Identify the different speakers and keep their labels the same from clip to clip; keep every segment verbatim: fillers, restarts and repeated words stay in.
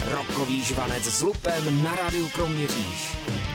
Speaker 1: Rockový žvanec s Lupem na rádiu Kroměříž.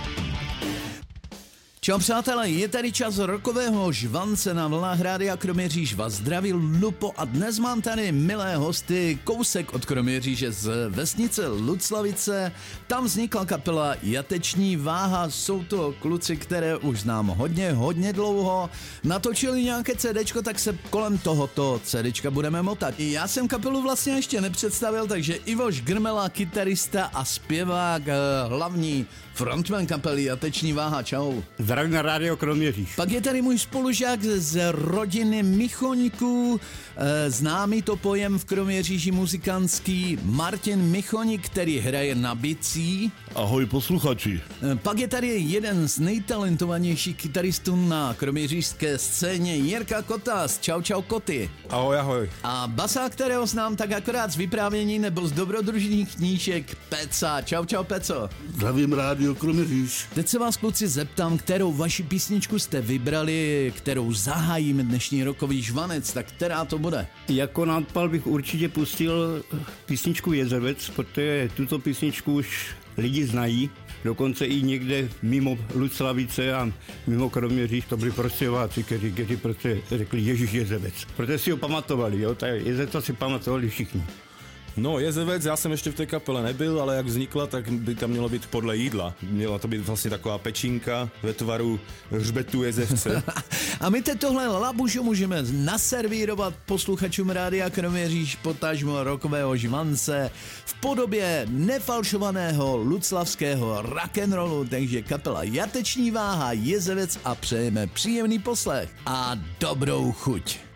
Speaker 2: Čau přátelé, je tady čas rockového žvance na vlnách rádia Kroměříž. Vás zdraví Lupo a dnes mám tady milé hosty, kousek od Kroměříže z vesnice Luclavice. Tam vznikla kapela Jateční váha, jsou to kluci, které už znám hodně, hodně dlouho. Natočili nějaké CDčko, tak se kolem tohoto CDčka budeme motat. Já jsem kapelu vlastně ještě nepředstavil, takže Ivoš Grmela, kytarista a zpěvák, hlavní frontman kapely Jateční váha, čau.
Speaker 3: Zdravím na rádio Kroměříž.
Speaker 2: Pak je tady můj spolužák z rodiny Michoníků, e, známý to pojem v Kroměříži muzikantský Martin Michoník, který hraje na bicí.
Speaker 3: Ahoj posluchači.
Speaker 2: E, pak je tady jeden z nejtalentovanějších kytaristů na kroměřížské scéně, Jirka Kotas. Čau, čau, Koty.
Speaker 4: Ahoj, ahoj.
Speaker 2: A basák, kterého znám tak akorát z vyprávění nebo z dobrodružných knížek, Peca. Čau, čau, Peco.
Speaker 3: Zdravím rádio Kroměříž.
Speaker 2: Teď se vás, kluci, zeptám, kterou vaši písničku jste vybrali, kterou zahájíme dnešní rockový žvanec, tak která to bude?
Speaker 3: Jako nápad bych určitě pustil písničku Jezevec, protože tuto písničku už lidi znají, dokonce i někde mimo Luclavice a mimo Kroměříž to byli prostějováci, kteří, kteří prostě řekli Ježíš Jezevec. Protože si ho pamatovali, jo, tak Jezevca si pamatovali všichni.
Speaker 4: No, Jezevec, já jsem ještě v té kapele nebyl, ale jak vznikla, tak by tam mělo být podle jídla. Měla to být vlastně taková pečínka ve tvaru hřbetu jezevce.
Speaker 2: A my teď tohle labušu můžeme naservírovat posluchačům rádia Kroměříž, potažmo rockového žvance v podobě nefalšovaného luclavského rock'n'rollu, takže kapela Jateční váha, Jezevec a přejeme příjemný poslech a dobrou chuť.